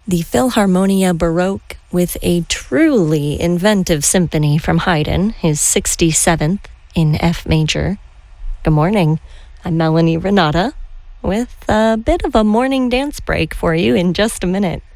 The Philharmonia Baroque with a truly inventive symphony from Haydn, his 67th in F major. Good morning. I'm Melanie Renata with a bit of a morning dance break for you in just a minute.